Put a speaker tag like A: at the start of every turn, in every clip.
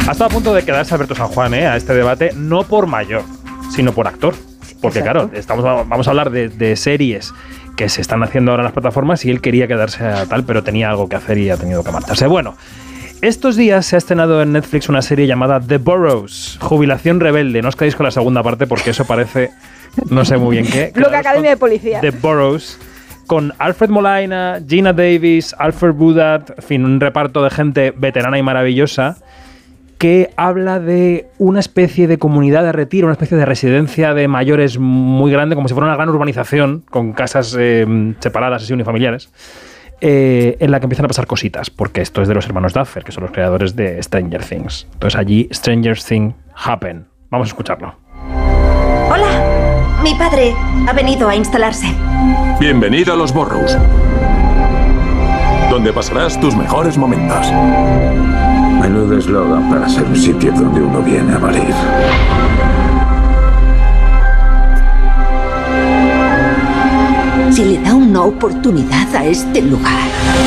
A: Ha estado a punto de quedarse Alberto San Juan a este debate, no por mayor, sino por actor. Porque claro, vamos a hablar de series que se están haciendo ahora en las plataformas y él quería quedarse a tal, pero tenía algo que hacer y ha tenido que marcharse. Bueno, estos días se ha estrenado en Netflix una serie llamada The Burrows, Jubilación Rebelde. No os quedéis con la segunda parte porque eso parece, no sé muy bien qué.
B: Loca Academia de Policía.
A: The Burrows, con Alfred Molina, Gina Davis, Alfred Woodard, en fin, un reparto de gente veterana y maravillosa, que habla de una especie de comunidad de retiro, una especie de residencia de mayores muy grande, como si fuera una gran urbanización, con casas separadas, así unifamiliares, en la que empiezan a pasar cositas, porque esto es de los hermanos Duffer, que son los creadores de Stranger Things. Entonces allí Stranger Things happen. Vamos a escucharlo.
C: Hola, mi padre ha venido a instalarse.
D: Bienvenido a los Burrows, donde pasarás tus mejores momentos.
E: Menudo eslogan para ser un sitio donde uno viene a morir.
C: Si le da una oportunidad a este lugar.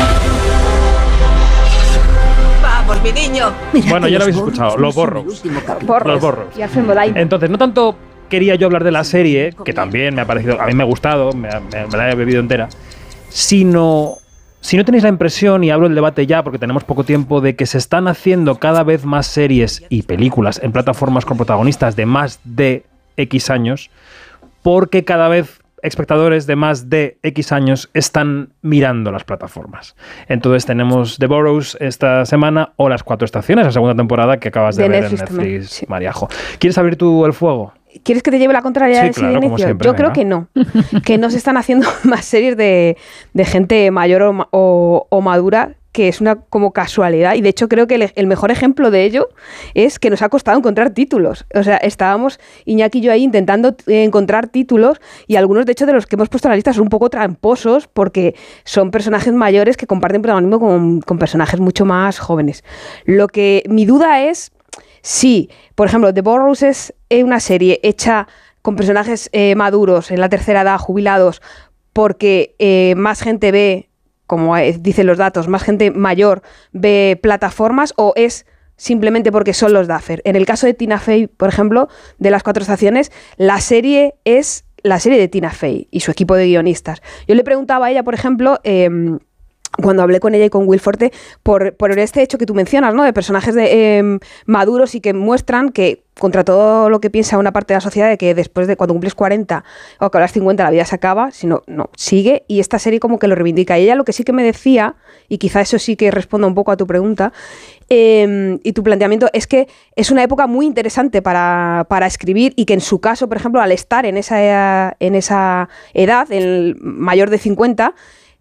C: ¡Vamos, mi niño!
A: Bueno, ya lo habéis escuchado, los Burrows. Los Burrows.
B: Y Alfred Molina.
A: Entonces, no tanto quería yo hablar de la serie, que también me ha parecido, a mí me ha gustado, me la he bebido entera, sino... Si no tenéis la impresión, y abro el debate ya porque tenemos poco tiempo, de que se están haciendo cada vez más series y películas en plataformas con protagonistas de más de X años, porque cada vez espectadores de más de X años están mirando las plataformas. Entonces tenemos The Burrows esta semana o Las Cuatro Estaciones, la segunda temporada que acabas de ver
B: Netflix
A: en Netflix,
B: sí.
A: Mariajo. ¿Quieres abrir tú el fuego?
B: ¿Quieres que te lleve la contraria
A: Sí, claro, como siempre,
B: Yo creo que no. Que no se están haciendo más series de gente mayor o madura, que es una como casualidad. Y de hecho creo que el mejor ejemplo de ello es que nos ha costado encontrar títulos. O sea, estábamos Iñaki y yo ahí intentando encontrar títulos, y algunos de hecho de los que hemos puesto en la lista son un poco tramposos porque son personajes mayores que comparten protagonismo con personajes mucho más jóvenes. Lo que mi duda es... Sí, por ejemplo, The Burrows es una serie hecha con personajes maduros, en la tercera edad, jubilados, porque más gente ve, como dicen los datos, más gente mayor ve plataformas, o es simplemente porque son los Duffer. En el caso de Tina Fey, por ejemplo, de Las Cuatro Estaciones, la serie es la serie de Tina Fey y su equipo de guionistas. Yo le preguntaba a ella, por ejemplo... cuando hablé con ella y con Will Forte, por este hecho que tú mencionas, ¿no? De personajes maduros y que muestran que, contra todo lo que piensa una parte de la sociedad, de que después de cuando cumples 40 o que a las 50 la vida se acaba, sino no, sigue, y esta serie como que lo reivindica. Y ella lo que sí que me decía, y quizá eso sí que responda un poco a tu pregunta y tu planteamiento, es que es una época muy interesante para escribir, y que en su caso, por ejemplo, al estar en esa edad, el mayor de 50,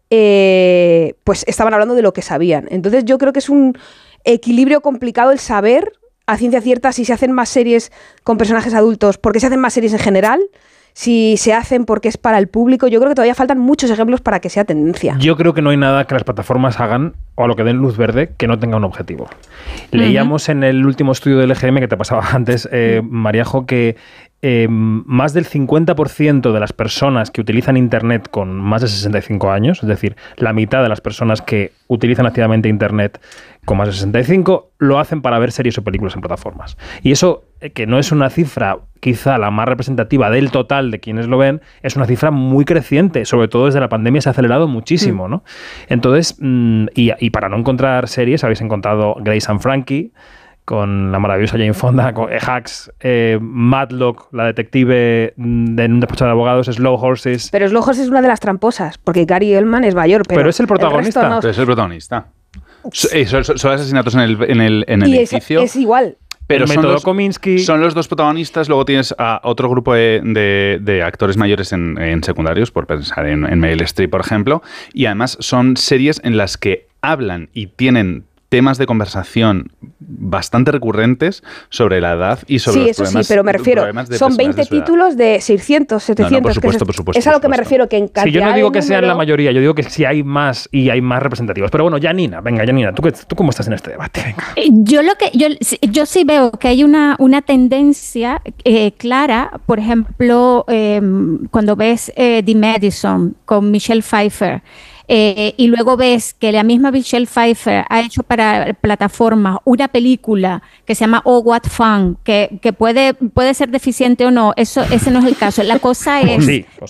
B: pues estaban hablando de lo que sabían. Entonces yo creo que es un equilibrio complicado el saber a ciencia cierta si se hacen más series con personajes adultos, porque se hacen más series en general, si se hacen porque es para el público. Yo creo que todavía faltan muchos ejemplos para que sea tendencia.
A: Yo creo que no hay nada que las plataformas hagan, o a lo que den luz verde, que no tenga un objetivo. Leíamos en el último estudio del EGM que te pasaba antes, Mariajo, que más del 50% de las personas que utilizan Internet con más de 65 años, es decir, la mitad de las personas que utilizan activamente Internet con más de 65, lo hacen para ver series o películas en plataformas. Y eso, que no es una cifra quizá la más representativa del total de quienes lo ven, es una cifra muy creciente, sobre todo desde la pandemia se ha acelerado muchísimo, ¿no? Entonces, y para no encontrar series, habéis encontrado Grace and Frankie, con la maravillosa Jane Fonda, con Hacks, Matlock, la detective en un despacho de abogados, Slow Horses.
B: Pero Slow Horses es una de las tramposas, porque Gary Oldman es mayor, pero
A: es el protagonista.
B: No.
F: Pero es el protagonista. Son asesinatos en el edificio.
B: Es igual.
F: Pero
A: el método Kominsky.
F: Son los dos protagonistas. Luego tienes a otro grupo de actores mayores en secundarios, por pensar en Meryl Streep, por ejemplo. Y además son series en las que hablan y tienen temas de conversación bastante recurrentes sobre la edad y sobre los problemas.
B: Sí, pero me refiero, son 20 títulos de 600, 700.
F: Por supuesto.
B: Es a lo que me refiero, que en cantidad.
A: Sí, yo no digo que sean la mayoría, yo digo que sí hay más y hay más representativos. Pero bueno, Janina, ¿tú cómo estás en este debate? Venga.
G: Yo sí veo que hay una tendencia clara, por ejemplo, cuando ves The Madison con Michelle Pfeiffer, y luego ves que la misma Michelle Pfeiffer ha hecho para plataformas una película que se llama Oh, What Fun, que puede ser deficiente o no, ese no es el caso. La cosa es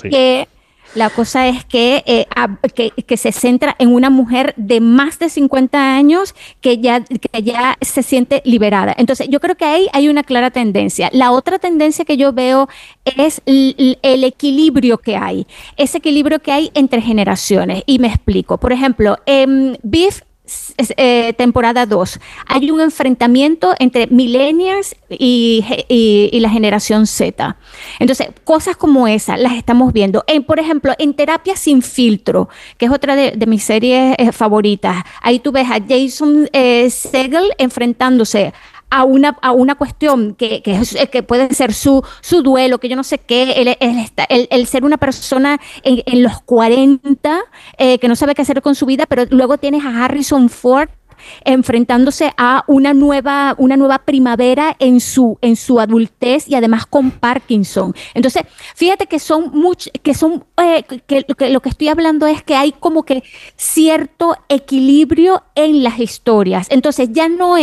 G: que se centra en una mujer de más de 50 años que ya se siente liberada. Entonces, yo creo que ahí hay una clara tendencia. La otra tendencia que yo veo es el equilibrio que hay, ese equilibrio que hay entre generaciones. Y me explico. Por ejemplo, en Beef, temporada 2, hay un enfrentamiento entre millennials y la generación Z. Entonces, cosas como esas las estamos viendo. Por ejemplo, en Terapia sin filtro, que es otra de mis series favoritas, ahí tú ves a Jason Segel enfrentándose a una cuestión que puede ser su duelo, que yo no sé qué, el ser una persona en los 40 que no sabe qué hacer con su vida, pero luego tienes a Harrison Ford enfrentándose a una nueva primavera en su adultez y además con Parkinson. Entonces, fíjate que lo que estoy hablando es que hay como que cierto equilibrio en las historias. Entonces, ya no